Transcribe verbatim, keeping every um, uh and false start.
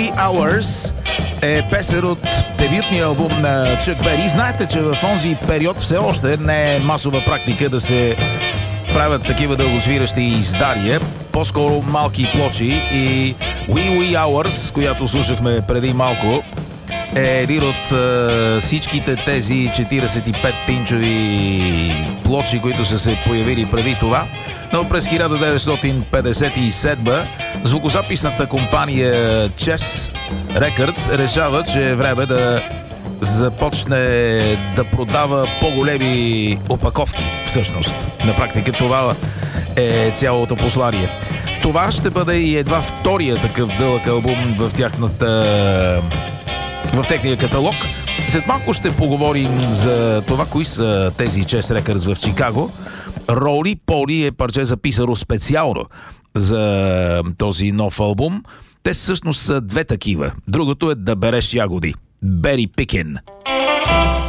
Wee Hours е песен от дебютния албум на Чък Бери. Знаете, че в онзи период все още не е масова практика да се правят такива дългосвиращи издания, по-скоро малки плочи, и Wee Wee Hours, която слушахме преди малко, е един от е, всичките тези четиридесет и пет инчови плочи, които са се появили преди това. Но през хиляда деветстотин петдесет и седма звукозаписната компания Chess Records решава, че е време да започне да продава по-големи опаковки. Всъщност, на практика това е цялото послание. Това ще бъде и едва втория такъв дълъг албум в тяхната в техния каталог. След малко ще поговорим за това, кои са тези Chess Records в Чикаго. Роли Поли е парче записано специално за този нов албум. Те всъщност са две такива. Другото е Да береш ягоди. Бери Пикин.